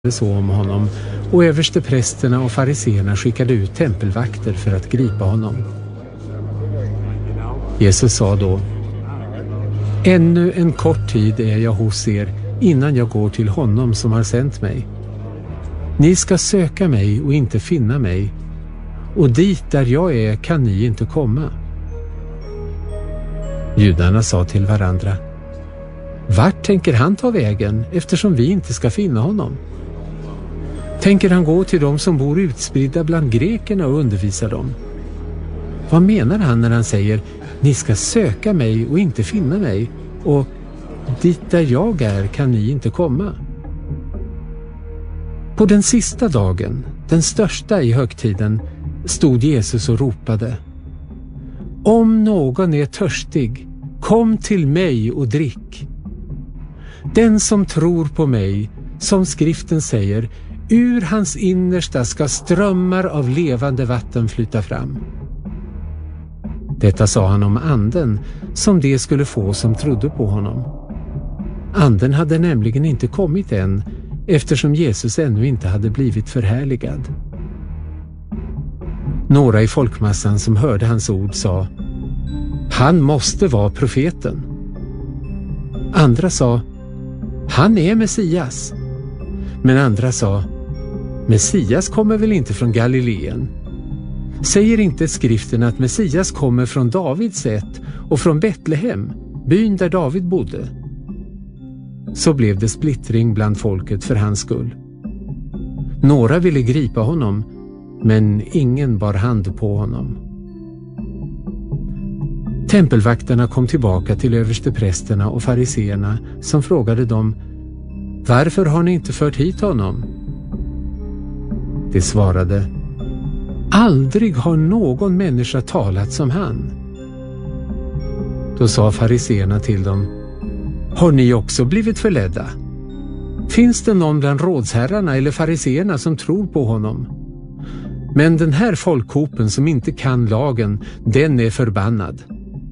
så om honom, och översteprästerna och fariseerna skickade ut tempelvakter för att gripa honom. Jesus sa då: ännu en kort tid är jag hos er innan jag går till honom som har sänt mig. Ni ska söka mig och inte finna mig, och dit där jag är kan ni inte komma. Judarna sa till varandra: vart tänker han ta vägen, eftersom vi inte ska finna honom? Tänker han gå till dem som bor utspridda bland grekerna och undervisa dem? Vad menar han när han säger: ni ska söka mig och inte finna mig, och dit där jag är kan ni inte komma? På den sista dagen, den största i högtiden, stod Jesus och ropade: om någon är törstig, kom till mig och drick. Den som tror på mig, som skriften säger, ur hans innersta ska strömmar av levande vatten flyta fram. Detta sa han om anden som det skulle få som trodde på honom. Anden hade nämligen inte kommit än, eftersom Jesus ännu inte hade blivit förhärligad. Några i folkmassan som hörde hans ord sa: han måste vara profeten. Andra sa: han är Messias. Men andra sa: Messias kommer väl inte från Galileen? Säger inte skriften att Messias kommer från Davids ett och från Betlehem, byn där David bodde? Så blev det splittring bland folket för hans skull. Några ville gripa honom, men ingen bar hand på honom. Tempelvakterna kom tillbaka till översteprästerna och fariseerna, som frågade dem: varför har ni inte fört hit honom? De svarade: aldrig har någon människa talat som han. Då sa fariseerna till dem: har ni också blivit förledda? Finns det någon bland rådsherrarna eller fariseerna som tror på honom? Men den här folkhopen som inte kan lagen, den är förbannad.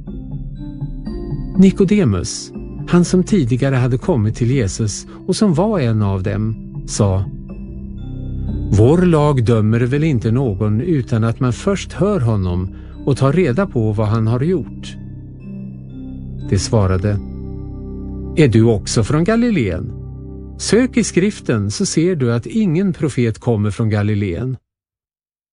Nikodemus, han som tidigare hade kommit till Jesus och som var en av dem, sa: vår lag dömer väl inte någon utan att man först hör honom och tar reda på vad han har gjort. De svarade: är du också från Galileen? Sök i skriften så ser du att ingen profet kommer från Galileen.